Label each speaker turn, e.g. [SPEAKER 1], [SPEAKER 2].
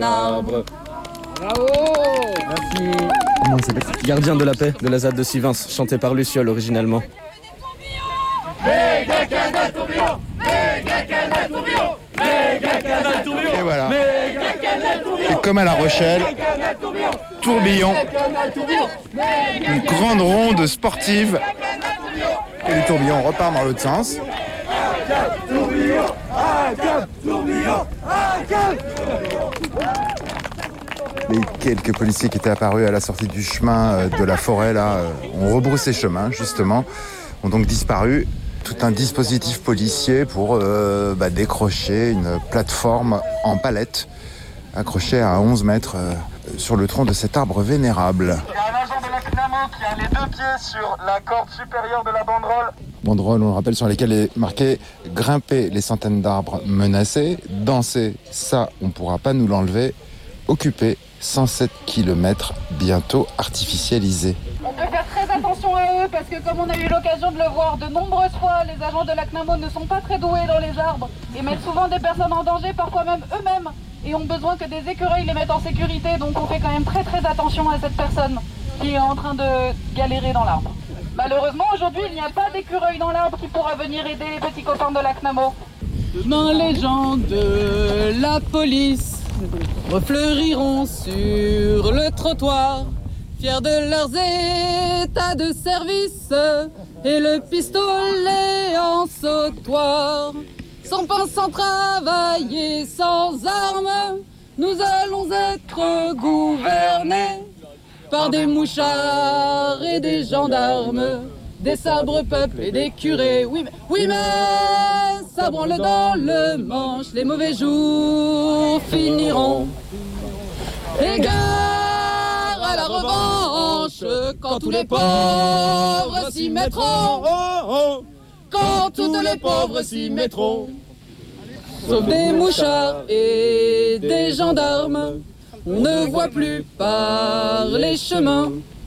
[SPEAKER 1] Arbre.
[SPEAKER 2] Bravo.
[SPEAKER 1] Merci. Comment il s'appelle ? Gardien de la paix de la ZAD de Sivins, chanté par Luciole originellement.
[SPEAKER 3] Et voilà. C'est comme à La Rochelle. Tourbillon. Une grande ronde sportive. Et le tourbillon repart dans l'autre sens. Les quelques policiers qui étaient apparus à la sortie du chemin de la forêt là, ont rebroussé chemin justement, ont donc disparu. Tout un dispositif policier pour décrocher une plateforme en palette accrochée à 11 mètres sur le tronc de cet arbre vénérable.
[SPEAKER 4] Il y a un agent de la CNAMO qui a les 2 pieds sur la corde supérieure de la banderole.
[SPEAKER 3] Banderole, on le rappelle, sur lesquelles est marqué « Grimper les centaines d'arbres menacés, danser, ça on ne pourra pas nous l'enlever, occuper 107 km bientôt artificialisés ».
[SPEAKER 5] On peut faire très attention à eux parce que comme on a eu l'occasion de le voir de nombreuses fois, les agents de la CNAMO ne sont pas très doués dans les arbres et mettent souvent des personnes en danger, parfois même eux-mêmes, et ont besoin que des écureuils les mettent en sécurité. Donc on fait quand même très très attention à cette personne qui est en train de galérer dans l'arbre. Malheureusement aujourd'hui il n'y a pas d'écureuil dans l'arbre qui pourra venir aider les petits copains de la CNAMO.
[SPEAKER 2] Demain les gens de la police refleuriront sur le trottoir, fiers de leurs états de service et le pistolet en sautoir. Sans pain, sans travail et sans armes, nous allons être gouvernés par des mouchards et des gendarmes, des sabres peuples et des curés. Oui mais ça branle dans le manche, les mauvais jours finiront. Et gare à la revanche, quand tous les pauvres s'y mettront. Quand tous les pauvres s'y mettront. Sauf des mouchards et des gendarmes, on ne voit plus par les chemins